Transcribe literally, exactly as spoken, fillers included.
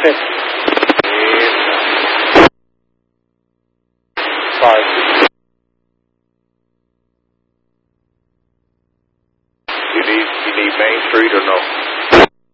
Sorry. You need, you need Main Street or no?